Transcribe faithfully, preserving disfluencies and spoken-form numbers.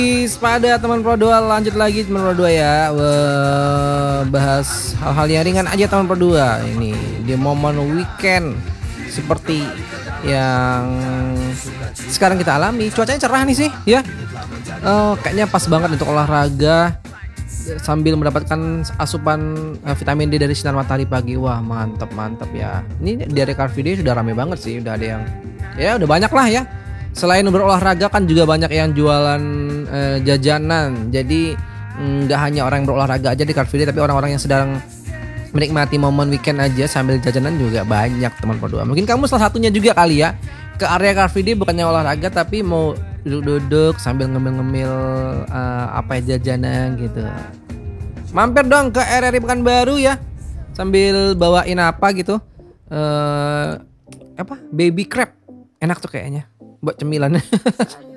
Pada teman Pro dua, lanjut lagi teman Pro dua ya. Wah, bahas hal-hal yang ringan aja teman Pro dua. Ini di momen weekend seperti yang sekarang kita alami. Cuacanya cerah nih sih ya. Uh, kayaknya pas banget untuk olahraga sambil mendapatkan asupan uh, vitamin D dari sinar matahari pagi. Wah, mantap mantap ya. Ini dari Car Free Day sudah rame banget sih. Udah ada yang ya udah banyak lah ya. Selain berolahraga kan juga banyak yang jualan eh, jajanan. Jadi nggak mm, hanya orang yang berolahraga aja di Car Free Day, tapi orang-orang yang sedang menikmati momen weekend aja sambil jajanan juga banyak teman Pro dua. Mungkin kamu salah satunya juga kali ya. Ke area Car Free Day bukannya olahraga tapi mau duduk-duduk sambil ngemil-ngemil uh, apa ya jajanan gitu. Mampir dong ke R R I Pekanbaru ya. Sambil bawain apa gitu. Uh, apa? Baby crab. Enak tuh kayaknya. Buat cemilan.